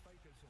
Faitelson.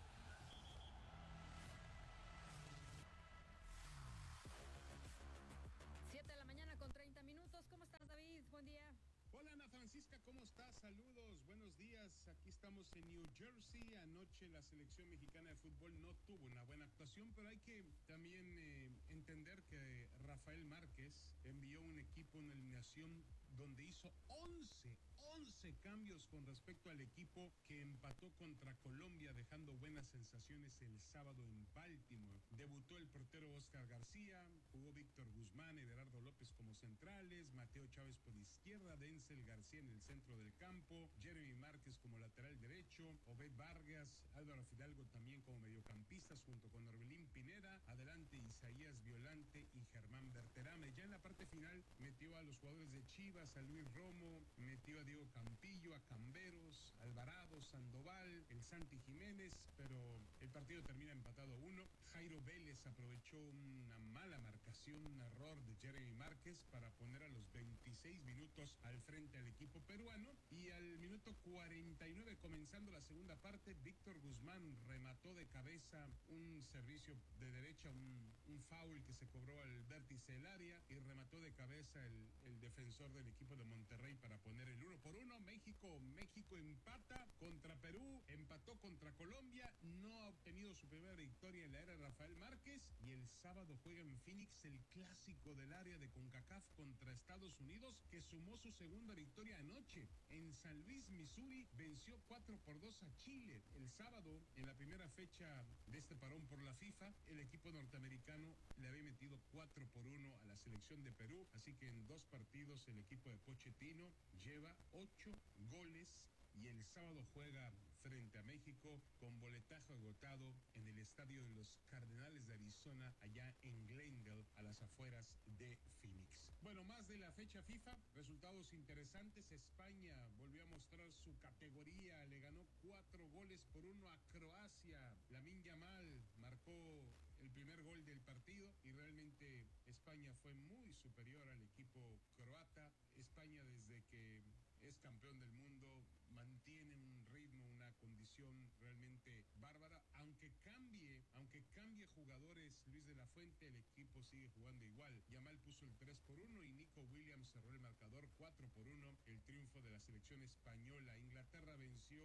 Siete de la mañana con 30 minutos. ¿Cómo estás, David? Buen día. Hola, Ana Francisca, ¿cómo estás? Saludos, buenos días. Aquí estamos en New Jersey. Anoche la selección mexicana de fútbol no tuvo una buena actuación, pero hay que también entender que Rafael Márquez envió un equipo en eliminación donde hizo 11 cambios con respecto al equipo que empató contra Colombia, dejando buenas sensaciones el sábado en Baltimore. Debutó el portero Oscar García, jugó Víctor Guzmán, Everardo López como centrales, Mateo Chávez por izquierda, Denzel García en el centro del campo, Jeremy Márquez como lateral derecho, Obed Vargas, Álvaro Fidalgo también como mediocampistas junto con Orbelín Pineda, adelante Isaías Violante y Germán Berterame. Ya en la parte final metió a los jugadores de Chivas, a Luis Romo, metió a Diego Campillo, a Camberos, Alvarado, Sandoval, el Santi Jiménez, pero el partido termina empatado 1. Jairo Vélez aprovechó una mala marcación, un error de Jeremy Márquez para poner a los 26 minutos al frente al equipo peruano, y al minuto 49, comenzando la segunda parte, Víctor Guzmán remató de cabeza un servicio de derecha, un foul que se cobró al vértice del área, y remató de cabeza el defensor del equipo de Monterrey para poner el 1-1. México empata contra Perú, empató contra Colombia, no ha obtenido su primera victoria en la era de Rafael Márquez, y el sábado juega en Phoenix el clásico del área de CONCACAF contra Estados Unidos, que sumó su segunda victoria anoche. En San Luis, Missouri, venció 4-2 a Chile. El sábado, en la primera fecha de este parón por la FIFA, el equipo norteamericano le había metido 4-1 a la selección de Perú, así que en 2 partidos el equipo de Pochettino lleva 8 goles, y el sábado juega frente a México con boletaje agotado en el estadio de los Cardenales de Arizona, allá en Glendale, a las afueras de Phoenix. Bueno, más de la fecha FIFA, resultados interesantes. España volvió a mostrar su categoría, le ganó 4-1 a Croacia. Lamine Yamal marcó el primer gol del partido, y realmente España fue muy superior al equipo croata. España, desde que es campeón del mundo, mantiene un ritmo, una condición realmente bárbara. Aunque cambie jugadores Luis de la Fuente, el equipo sigue jugando igual. Yamal puso el 3-1 y Nico Williams cerró el marcador 4-1. El triunfo de la selección española. Inglaterra venció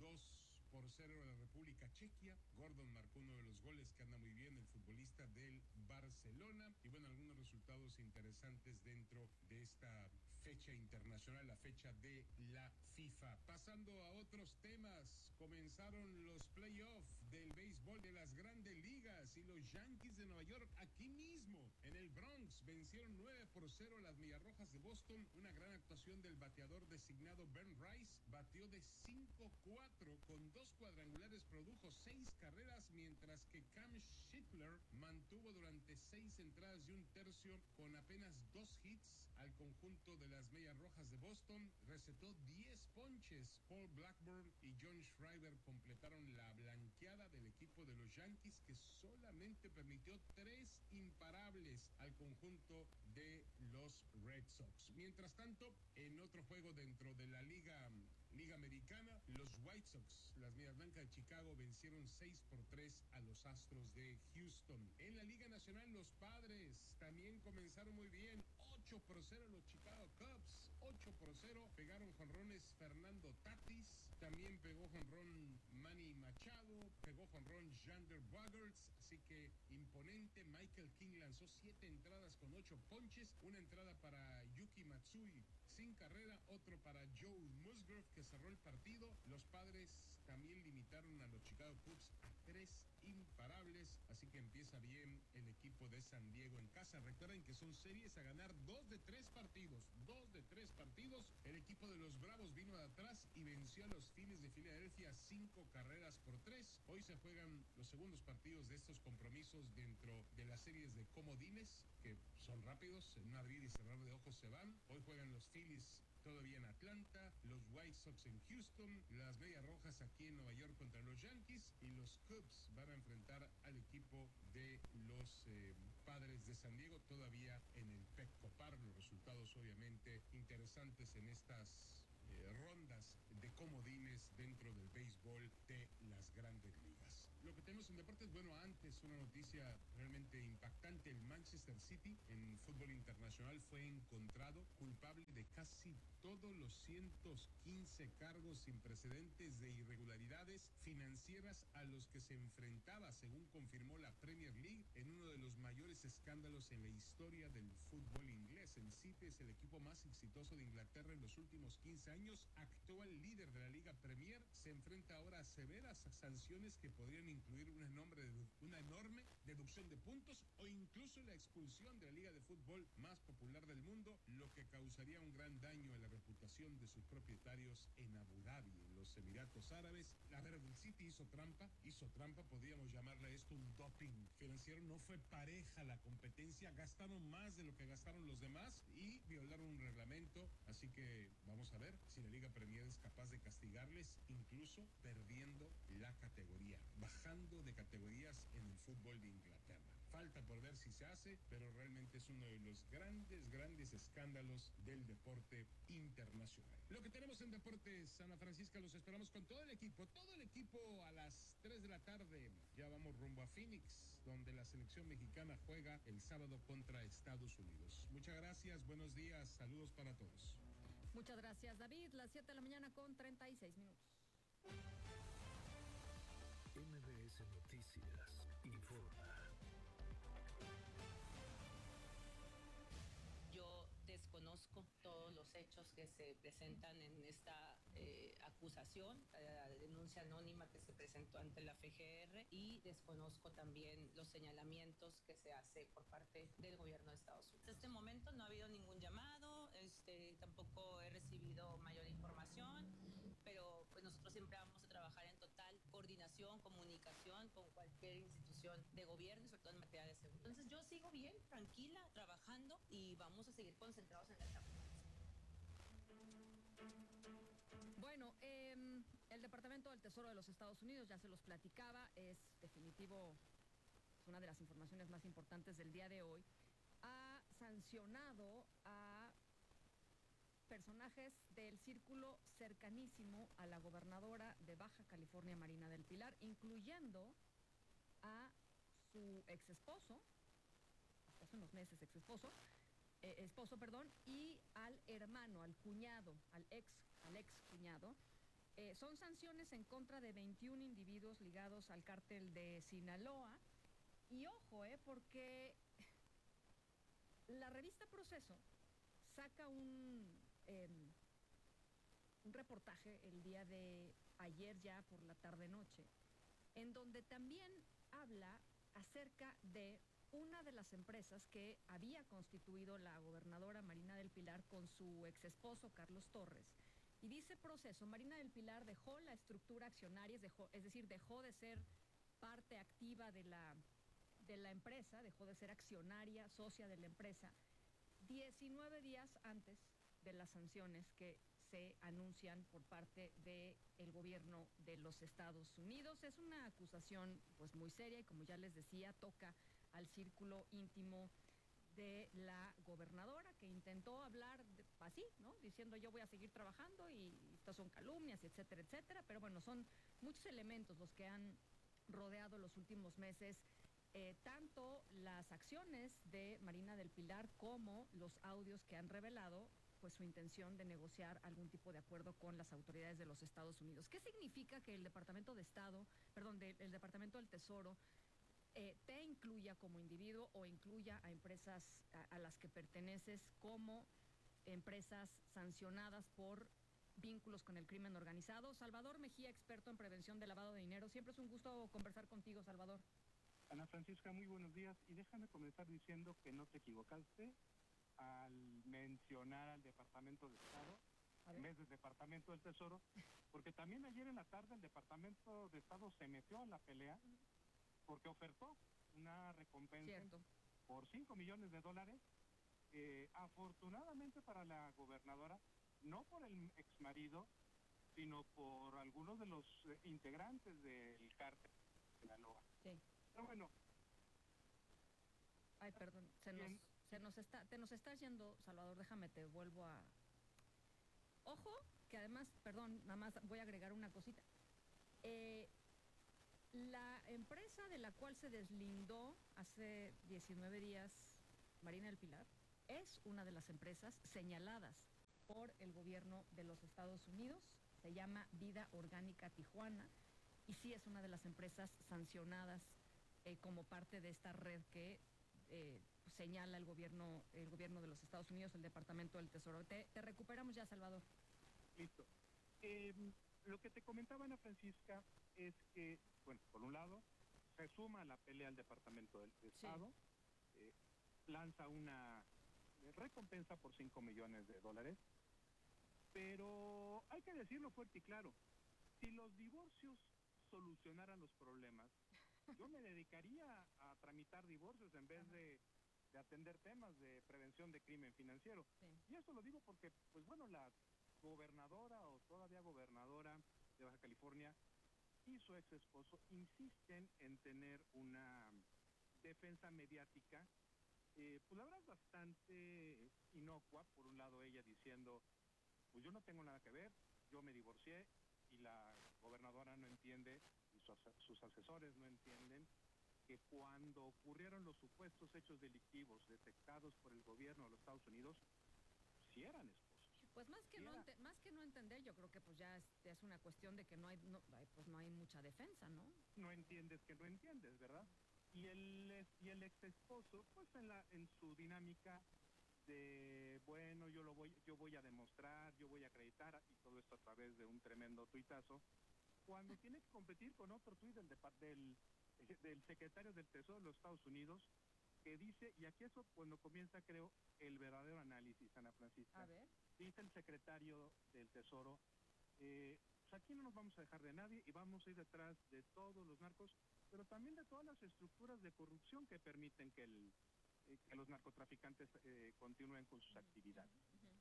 2-0 a la República Chequia. Gordon marcó uno de los goles, que anda muy bien el futbolista del Barcelona. Y bueno, algunos resultados interesantes dentro de esta fecha internacional, la fecha de la FIFA. Pasando a otros temas, comenzaron los playoffs del béisbol de las grandes ligas, y los Yankees de Nueva York, aquí mismo en el Bronx, vencieron 9-0 a las Mediarrojas de Boston. Una gran actuación del bateador designado Ben Rice, batió de 5-4 con 2 cuadrangulares, produjo 6 carreras, mientras que Cam Schittler mantuvo durante 6 entradas y un tercio con apenas 2 hits al conjunto de las Medias Rojas de Boston. Recetó 10 ponches. Paul Blackburn y John Schreiber completaron la blanqueada del equipo de los Yankees, que solamente permitió 3 imparables al conjunto de los Red Sox. Mientras tanto, en otro juego dentro de la Liga Americana, los White Sox, las Medias Blancas de Chicago, vencieron 6-3 a los Astros de Houston. En la Liga Nacional, los Padres también comenzaron muy bien. 8-0 los Chicago Cubs. 8-0. Pegaron jonrones Fernando Tatis. También pegó jonrón Manny Machado. Pegó jonrón Xander Bogaerts. Así que imponente. Michael King lanzó 7 entradas con 8 ponches. Una entrada para Yuki Matsui sin carrera. Otro para Joe Musgrove, que cerró el partido. Los Padres también limitaron a los Chicago Cubs a 3 imparables. Así que empieza bien el equipo de San Diego en casa. Recuerden que son series a ganar 2 de 3 partidos. 2 de 3 partidos. El equipo de los Bravos vino de atrás y venció a los Phillies de Filadelfia 5-3. Hoy se juegan los segundos partidos de estos compromisos dentro de las series de comodines, que son rápidos. En un abrir y cerrar de ojos se van. Hoy juegan los Phillies todavía en Atlanta, los White Sox en Houston, las Medias Rojas aquí en Nueva York contra los Yankees, y los Cubs van a enfrentar al equipo de los Padres de San Diego todavía en el Petco Park. Los resultados obviamente interesantes en estas rondas de comodines dentro del béisbol de las grandes ligas. Lo que tenemos en deportes, bueno, antes una noticia realmente impactante. El Manchester City en fútbol internacional fue encontrado culpable de casi todos los 115 cargos sin precedentes de irregularidades financieras a los que se enfrentaba, según confirmó la Premier League, en uno de los mayores escándalos en la historia del fútbol inglés. El City es el equipo más exitoso de Inglaterra en los últimos 15 años, actual líder de la Liga Premier, se enfrenta ahora a severas sanciones que podrían incluir una enorme deducción de puntos o incluso la expulsión de la liga de fútbol más popular del mundo, lo que causaría un gran daño a la reputación de sus propietarios en Abu Dhabi, en los Emiratos Árabes. A ver, el City hizo trampa, podríamos llamarle esto un doping financiero, no fue pareja la competencia, gastaron más de lo que gastaron los demás y violaron un reglamento, así que vamos a ver si la Liga Premier es capaz de castigarles, incluso perdiendo la categoría, bajando de categorías en el fútbol de Inglaterra. Falta por ver si se hace, pero realmente es uno de los grandes escándalos del deporte internacional. Lo que tenemos en Deportes Ana Francisca, los esperamos con todo el equipo a las 3 de la tarde. Ya vamos rumbo a Phoenix, donde la selección mexicana juega el sábado contra Estados Unidos. Muchas gracias, buenos días, saludos para todos. Muchas gracias, David. Las 7 de la mañana con 36 minutos. MBS Noticias informa. Yo desconozco todos los hechos que se presentan en esta acusación, la denuncia anónima que se presentó ante la FGR, y desconozco también los señalamientos que se hace por parte del gobierno de Estados Unidos. Hasta este momento no ha habido ningún llamado, tampoco he recibido mayor información, pero pues nosotros siempre vamos a trabajar en total coordinación, comunicación con cualquier institución de gobierno, sobre todo en materia de seguridad. Entonces yo sigo bien, tranquila, trabajando y vamos a seguir concentrados en la etapa. Bueno, el Departamento del Tesoro de los Estados Unidos, ya se los platicaba, es definitivo, es una de las informaciones más importantes del día de hoy, ha sancionado a personajes del círculo cercanísimo a la gobernadora de Baja California, Marina del Pilar, incluyendo a su exesposo, hasta hace unos meses esposo, y al hermano, al cuñado, al ex cuñado. Son sanciones en contra de 21 individuos ligados al cártel de Sinaloa. Y ojo, porque la revista Proceso saca un reportaje el día de ayer, ya por la tarde-noche, en donde también habla acerca de una de las empresas que había constituido la gobernadora Marina del Pilar con su exesposo Carlos Torres. Y dice Proceso, Marina del Pilar dejó la estructura accionaria, dejó de ser parte activa de la empresa, dejó de ser accionaria, socia de la empresa, 19 días antes de las sanciones que se anuncian por parte del gobierno de los Estados Unidos. Es una acusación pues muy seria y, como ya les decía, toca al círculo íntimo de la gobernadora, que intentó hablar así, ¿no? Diciendo yo voy a seguir trabajando y estas son calumnias, etcétera, etcétera. Pero bueno, son muchos elementos los que han rodeado los últimos meses, tanto las acciones de Marina del Pilar como los audios que han revelado pues su intención de negociar algún tipo de acuerdo con las autoridades de los Estados Unidos. ¿Qué significa que el Departamento del Departamento del Tesoro te incluya como individuo o incluya a empresas a las que perteneces como empresas sancionadas por vínculos con el crimen organizado? Salvador Mejía, experto en prevención de lavado de dinero. Siempre es un gusto conversar contigo, Salvador. Ana Francisca, muy buenos días. Y déjame comenzar diciendo que no te equivocaste al mencionar al Departamento de Estado en vez del Departamento del Tesoro, porque también ayer en la tarde el Departamento de Estado se metió a la pelea porque ofertó una recompensa por $5 millones. Afortunadamente para la gobernadora, no por el exmarido, sino por algunos de los integrantes del cártel de Sinaloa. Sí. Pero bueno. Ay, perdón, te nos estás yendo, Salvador, déjame, te vuelvo a... Ojo, que además, perdón, nada más voy a agregar una cosita. La empresa de la cual se deslindó hace 19 días Marina del Pilar es una de las empresas señaladas por el gobierno de los Estados Unidos. Se llama Vida Orgánica Tijuana y sí es una de las empresas sancionadas como parte de esta red que señala el gobierno de los Estados Unidos, el Departamento del Tesoro. Te recuperamos ya, Salvador. Listo. Lo que te comentaba Ana Francisca es que, bueno, por un lado, se suma a la pelea al Departamento del Estado, sí. Lanza una recompensa por $5 millones, pero hay que decirlo fuerte y claro, si los divorcios solucionaran los problemas, yo me dedicaría a tramitar divorcios en vez de atender temas de prevención de crimen financiero. Sí. Y esto lo digo porque, pues bueno, la gobernadora o todavía gobernadora de Baja California y su ex esposo insisten en tener una defensa mediática, pues la verdad bastante inocua. Por un lado ella diciendo, pues yo no tengo nada que ver, yo me divorcié, y la gobernadora no entiende, y sus asesores no entienden, que cuando ocurrieron los supuestos hechos delictivos detectados por el gobierno de los Estados Unidos, sí eran esposos. Pues más que no entender, yo creo que pues ya es una cuestión de que no hay mucha defensa, ¿no? No entiendes que no entiendes, ¿verdad? Y el ex esposo, pues en su dinámica de, bueno, yo voy a demostrar, yo voy a acreditar, y todo esto a través de un tremendo tuitazo, cuando tiene que competir con otro tuit del secretario del Tesoro de los Estados Unidos, que dice, y aquí eso cuando comienza, creo, el verdadero análisis, Ana Francisca. A ver. Dice el secretario del Tesoro, pues aquí no nos vamos a dejar de nadie y vamos a ir detrás de todos los narcos, pero también de todas las estructuras de corrupción que permiten que los narcotraficantes continúen con sus actividades.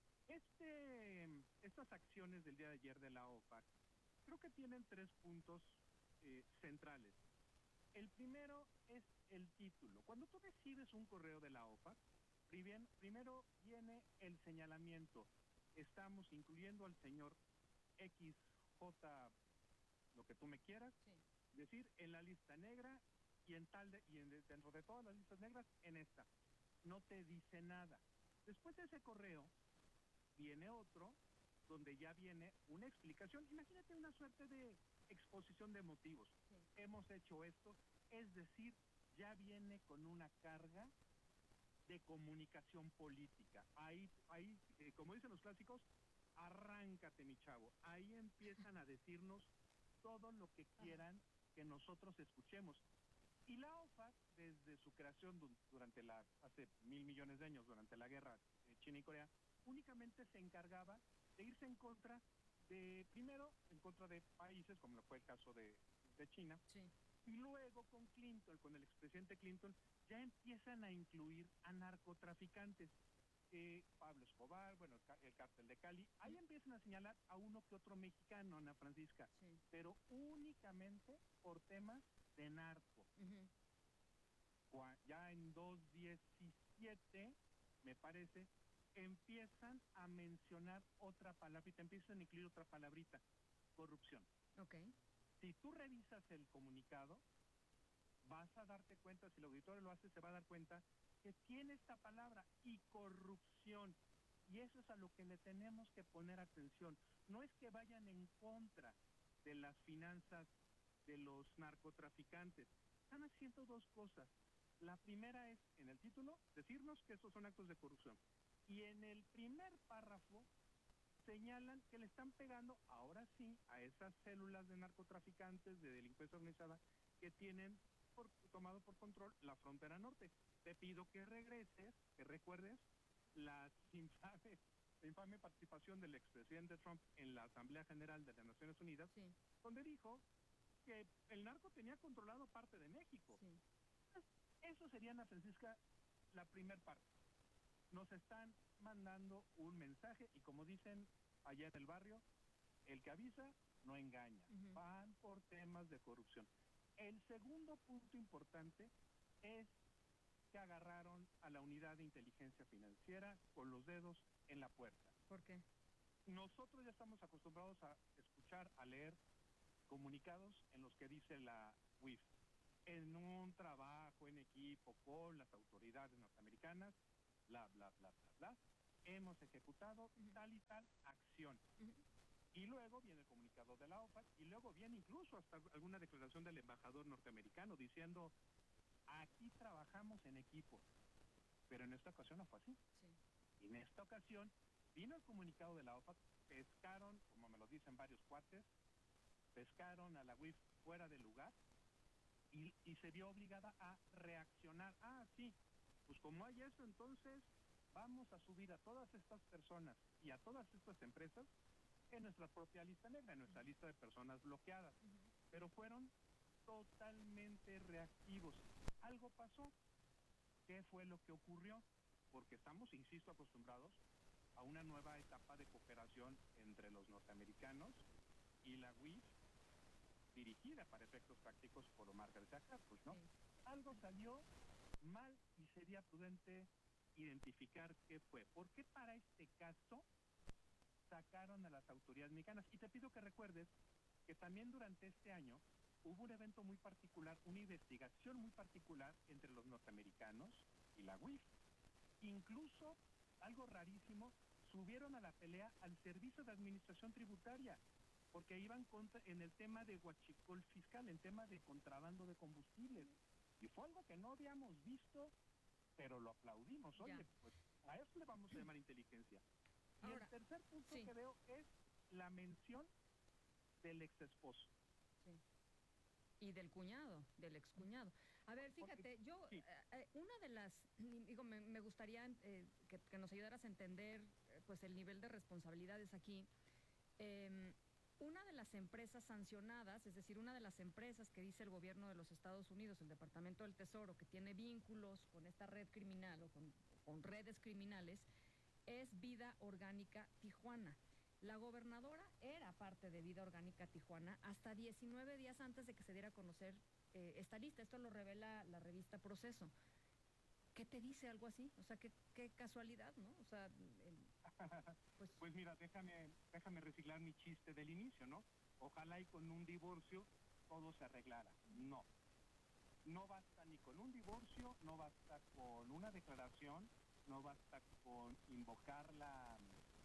Estas acciones del día de ayer de la OFAC creo que tienen 3 puntos centrales. El primero es el título. Cuando tú recibes un correo de la OFAC, primero viene el señalamiento. Estamos incluyendo al señor XJ, lo que tú me quieras, Sí. decir, en la lista negra y dentro de todas las listas negras, en esta. No te dice nada. Después de ese correo, viene otro, donde ya viene una explicación. Imagínate una suerte de exposición de motivos. Sí. Hemos hecho esto, es decir, ya viene con una carga de comunicación política. Ahí como dicen los clásicos, arráncate, mi chavo. Ahí empiezan a decirnos todo lo que quieran que nosotros escuchemos. Y la OFAC, desde su creación hace 1,000 millones de años, durante la guerra China y Corea, únicamente se encargaba de irse primero en contra de países, como fue el caso de China, Sí. y luego con el expresidente Clinton, ya empiezan a incluir a narcotraficantes. Pablo Escobar, bueno, el cártel de Cali, ahí empiezan a señalar a uno que otro mexicano, Ana Francisca, Sí. pero únicamente por temas de narco. Ya en 2017, me parece, empiezan a mencionar otra palabrita, empiezan a incluir otra palabrita, corrupción. Okay. Si tú revisas el comunicado, vas a darte cuenta, si el auditorio lo hace, se va a dar cuenta que tiene esta palabra, y corrupción. Y eso es a lo que le tenemos que poner atención. No es que vayan en contra de las finanzas de los narcotraficantes. Están haciendo 2 cosas. La primera es, en el título, decirnos que estos son actos de corrupción. Y en el primer párrafo señalan que le están pegando, ahora sí, a esas células de narcotraficantes, de delincuencia organizada, que tienen tomado por control la frontera norte. Te pido que recuerdes la infame participación del expresidente Trump en la Asamblea General de las Naciones Unidas, Sí. donde dijo que el narco tenía controlado parte de México. Sí. Eso sería, Ana Francisca, la primer parte. Nos están mandando un mensaje y, como dicen allá en el barrio, el que avisa no engaña. Van por temas de corrupción. El segundo punto importante es que agarraron a la unidad de inteligencia financiera con los dedos en la puerta. ¿Por qué? Nosotros ya estamos acostumbrados a escuchar, a leer comunicados en los que dice la WIF, en un trabajo en equipo con las autoridades norteamericanas, bla, bla, bla, bla, bla, hemos ejecutado tal y tal acción. Y luego viene el comunicado de la OFAC, y luego viene incluso hasta alguna declaración del embajador norteamericano diciendo, aquí trabajamos en equipo. Pero en esta ocasión no fue así. Sí. En esta ocasión vino el comunicado de la OFAC, pescaron, como me lo dicen varios cuates, pescaron a la WIF fuera del lugar y se vio obligada a reaccionar. Ah, sí, pues como hay eso, entonces vamos a subir a todas estas personas y a todas estas empresas en nuestra propia lista negra, en nuestra lista de personas bloqueadas. Pero fueron totalmente reactivos. Algo pasó. ¿Qué fue lo que ocurrió? Porque estamos, insisto, acostumbrados a una nueva etapa de cooperación entre los norteamericanos y la WIF, dirigida para efectos prácticos por Omar García Harfuch, ¿no? Sí. Algo salió mal y sería prudente identificar qué fue. ¿Por qué para este caso sacaron a las autoridades mexicanas? Y te pido que recuerdes que también durante este año hubo un evento muy particular, una investigación muy particular entre los norteamericanos y la WIF. Incluso, algo rarísimo, subieron a la pelea al Servicio de Administración Tributaria, porque iban en el tema de huachicol fiscal, el tema de contrabando de combustibles. Y fue algo que no habíamos visto, pero lo aplaudimos. Oye, pues a eso le vamos a llamar inteligencia. Y ahora, el tercer punto que veo es la mención del ex esposo. Sí. Y del cuñado, del excuñado. A ver, fíjate, yo, una de las, digo, me gustaría que nos ayudaras a entender pues el nivel de responsabilidades aquí. Una de las empresas sancionadas, es decir, una de las empresas que dice el gobierno de los Estados Unidos, el Departamento del Tesoro, que tiene vínculos con esta red criminal o con redes criminales, es Vida Orgánica Tijuana. La gobernadora era parte de Vida Orgánica Tijuana hasta 19 días antes de que se diera a conocer esta lista. Esto lo revela la revista Proceso. ¿Qué te dice algo así? O sea, qué casualidad, ¿no? O sea, pues mira, déjame reciclar mi chiste del inicio, ¿no? Ojalá y con un divorcio todo se arreglara. No basta ni con un divorcio, no basta con una declaración, no basta con invocar la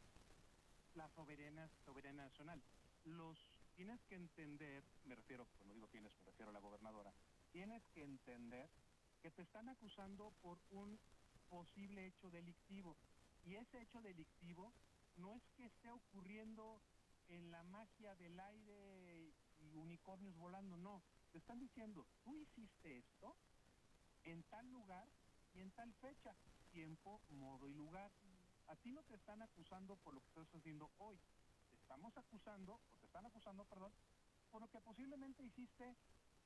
soberanía nacional. Tienes que entender, me refiero a la gobernadora, tienes que entender que te están acusando por un posible hecho delictivo. Y ese hecho delictivo no es que esté ocurriendo en la magia del aire y unicornios volando, no. Te están diciendo, tú hiciste esto en tal lugar y en tal fecha, tiempo, modo y lugar. A ti no te están acusando por lo que estás haciendo hoy. Te están acusando, por lo que posiblemente hiciste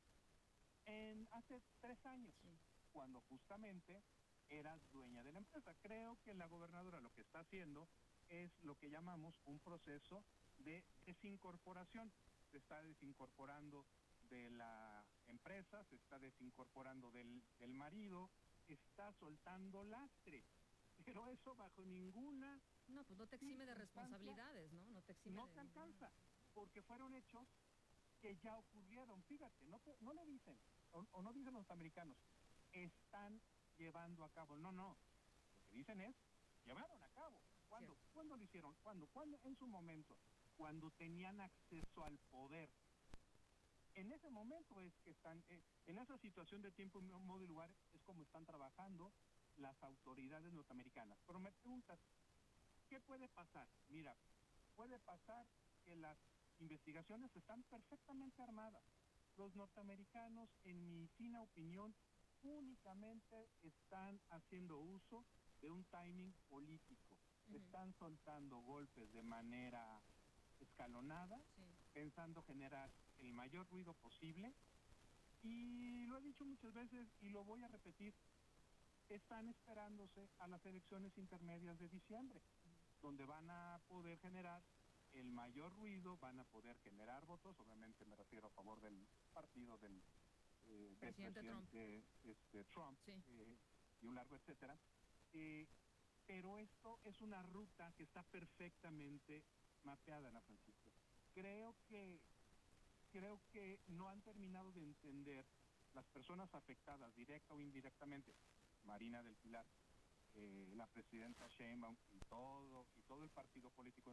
hace 3 años, cuando justamente eras dueña de la empresa. Creo que la gobernadora lo que está haciendo es lo que llamamos un proceso de desincorporación. Se está desincorporando de la empresa, se está desincorporando del marido, está soltando lastre. Pero eso bajo ninguna... No, pues no te exime de responsabilidades, ¿no? No te exime no te alcanza, porque fueron hechos que ya ocurrieron. Fíjate, no le dicen, o no dicen los americanos, están llevando a cabo. No. Lo que dicen es, llevaron a cabo. ¿Cuándo? Cierto. ¿Cuándo lo hicieron? ¿Cuándo? En su momento, cuando tenían acceso al poder. En ese momento es que están, en esa situación de tiempo, modo y lugar, es como están trabajando las autoridades norteamericanas. Pero me preguntas, ¿qué puede pasar? Mira, puede pasar que las investigaciones están perfectamente armadas. Los norteamericanos, en mi fina opinión, únicamente están haciendo uso de un timing político. Están soltando golpes de manera escalonada, pensando generar el mayor ruido posible. Y lo he dicho muchas veces y lo voy a repetir, están esperándose a las elecciones intermedias de diciembre, donde van a poder generar el mayor ruido, van a poder generar votos, obviamente me refiero a favor del partido del presidente Trump, y un largo etcétera. Pero esto es una ruta que está perfectamente mapeada, Ana Francisco. Creo que creo que no han terminado de entender las personas afectadas, directa o indirectamente, Marina del Pilar, la presidenta Sheinbaum y todo el partido político